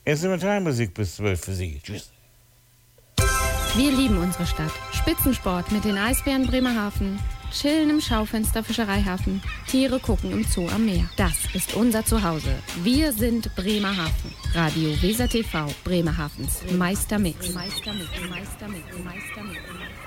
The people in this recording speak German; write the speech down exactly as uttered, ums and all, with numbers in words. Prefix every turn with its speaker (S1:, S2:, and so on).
S1: Instrumentalmusik bis zwölf für Sie. Tschüss.
S2: Wir lieben unsere Stadt. Spitzensport mit den Eisbären Bremerhaven, Chillen im Schaufenster Fischereihafen, Tiere gucken im Zoo am Meer. Das ist unser Zuhause. Wir sind Bremerhaven. Radio Weser T V, Bremerhavens Meistermix. Meistermix, Meistermix, Meistermix.